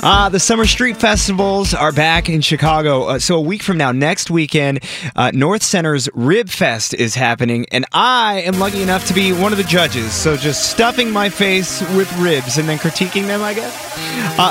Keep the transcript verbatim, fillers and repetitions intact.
Uh, the Summer Street Festivals are back in Chicago. Uh, so a week from now, next weekend, uh, North Center's Rib Fest is happening, and I am lucky enough to be one of the judges. So just stuffing my face with ribs and then critiquing them, I guess. Uh,